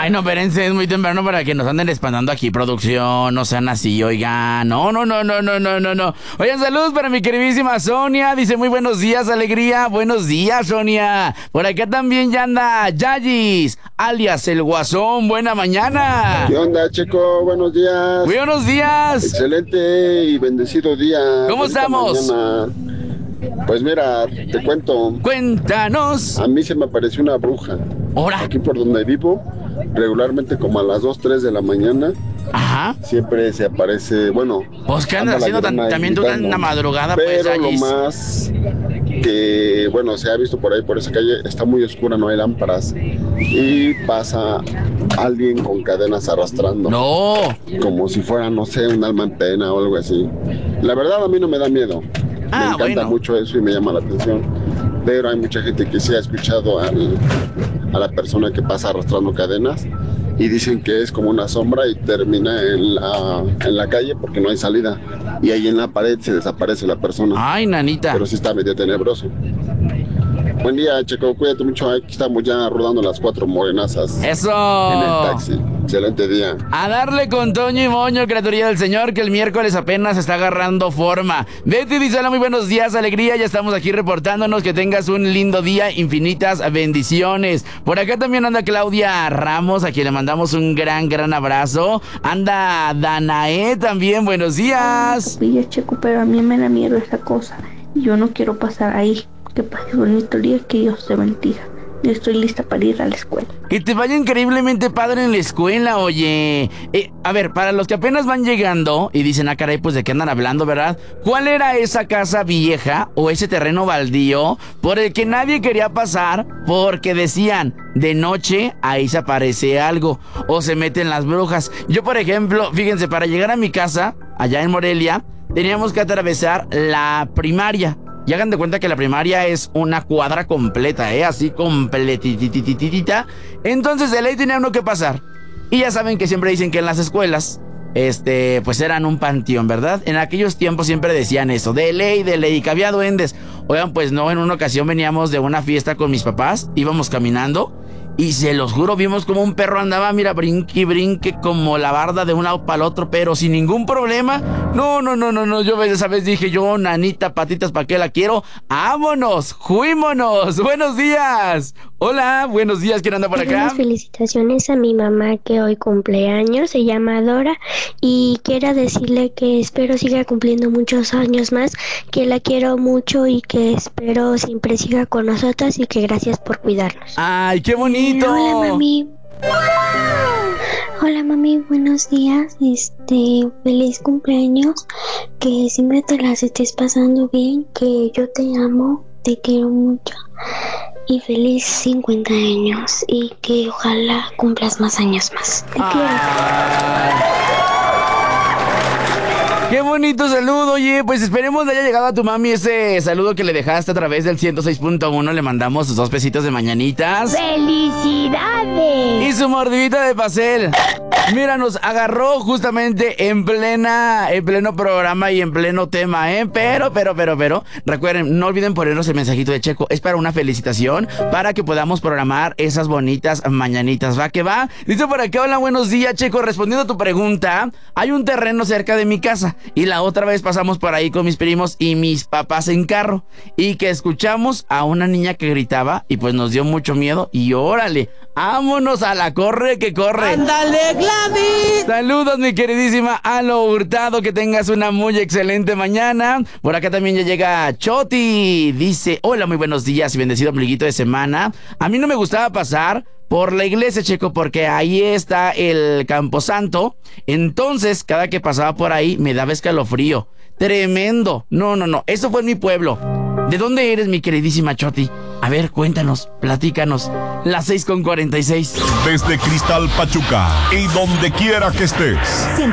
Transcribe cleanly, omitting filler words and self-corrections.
Ay, no, espérense, es muy temprano para que nos anden espantando aquí, producción. No sean así, oigan. No. Oigan, saludos para mi queridísima Sonia. Dice, muy buenos días, alegría. Buenos días, Sonia. Por acá también ya anda Yayis, alias el Guasón. Buena mañana. ¿Qué onda, Checo? Buenos días. Buenos días. Excelente y bendecido día. ¿Cómo estamos? Mañana. Pues mira, te cuento. Cuéntanos. A mí se me apareció una bruja. ¿Hora? Aquí por donde vivo, regularmente como a las 2, 3 de la mañana. Ajá. Siempre se aparece, bueno. Pues, ¿qué andas haciendo también tú en la madrugada? Pero pues, lo más que, bueno, se ha visto por ahí, por esa calle, está muy oscura, no hay lámparas. Y pasa alguien con cadenas arrastrando. No. Como si fuera, no sé, un alma en pena o algo así. La verdad, a mí no me da miedo. Me encanta mucho eso y me llama la atención. Pero hay mucha gente que sí ha escuchado a la persona que pasa arrastrando cadenas y dicen que es como una sombra y termina en la calle porque no hay salida. Y ahí en la pared se desaparece la persona. Ay, nanita. Pero sí está medio tenebroso. Buen día, Checo, cuídate mucho. Aquí estamos ya rodando las 4 morenazas. ¡Eso! En el taxi. Excelente día. A darle con Toño y Moño, criaturilla del Señor, que el miércoles apenas está agarrando forma. Betty dice, hola, muy buenos días, alegría, ya estamos aquí reportándonos, que tengas un lindo día, infinitas bendiciones. Por acá también anda Claudia Ramos, a quien le mandamos un gran abrazo. Anda Danae también, buenos días. Ay, Checo, pero a mí me da miedo esa cosa. Yo no quiero pasar ahí. Que pase bonito día, que Dios te bendiga. Yo estoy lista para ir a la escuela. Que te vaya increíblemente padre en la escuela, oye. A ver, para los que apenas van llegando y dicen, caray, pues de qué andan hablando, ¿verdad? ¿Cuál era esa casa vieja o ese terreno baldío por el que nadie quería pasar porque decían, de noche ahí se aparece algo o se meten las brujas? Yo, por ejemplo, fíjense, para llegar a mi casa, allá en Morelia, teníamos que atravesar la primaria. Y hagan de cuenta que la primaria es una cuadra completa, así completitititita. Entonces de ley tenía uno que pasar. Y ya saben que siempre dicen que en las escuelas, pues eran un panteón, ¿verdad? En aquellos tiempos siempre decían eso, de ley, que había duendes. Oigan, pues no, en una ocasión veníamos de una fiesta con mis papás, íbamos caminando. Y se los juro, vimos como un perro andaba, mira, brinque como la barda de un lado para el otro, pero sin ningún problema. No, yo esa vez dije yo, nanita, patitas, ¿para qué la quiero? ¡Vámonos! ¡Juímonos! ¡Buenos días! Hola, buenos días, ¿quién anda por acá? Unas felicitaciones a mi mamá que hoy cumpleaños, se llama Dora, y quiero decirle que espero siga cumpliendo muchos años más, que la quiero mucho y que espero siempre siga con nosotras y que gracias por cuidarnos. ¡Ay, qué bonito! Hola, mami. Hola, mami, buenos días. Feliz cumpleaños. Que siempre te las estés pasando bien. Que yo te amo, te quiero mucho. Y feliz 50 años. Y que ojalá cumplas más años más. Te quiero. ¡Qué bonito saludo! Oye, pues esperemos le haya llegado a tu mami ese saludo que le dejaste a través del 106.1. Le mandamos sus 2 pesitos de mañanitas. ¡Felicidades! Y su mordidita de pastel. Mira, nos agarró justamente en pleno programa y en pleno tema, Pero, recuerden, no olviden ponernos el mensajito de Checo. Es para una felicitación, para que podamos programar esas bonitas mañanitas. ¿Va que va? Dice por acá, hola, buenos días, Checo. Respondiendo a tu pregunta, hay un terreno cerca de mi casa. Y la otra vez pasamos por ahí con mis primos y mis papás en carro. Y que escuchamos a una niña que gritaba y pues nos dio mucho miedo. Y órale, vámonos a la corre que corre. ¡Ándale, Gladys! Saludos, mi queridísima Alo Hurtado, que tengas una muy excelente mañana. Por acá también ya llega Choti. Dice, hola, muy buenos días y bendecido ombliguito de semana. A mí no me gustaba pasar por la iglesia, Checo, porque ahí está el Camposanto. Entonces, cada que pasaba por ahí, me daba escalofrío. Tremendo. No. Eso fue en mi pueblo. ¿De dónde eres, mi queridísima Choti? A ver, cuéntanos, platícanos. Las 6:46. Desde Cristal Pachuca y donde quiera que estés.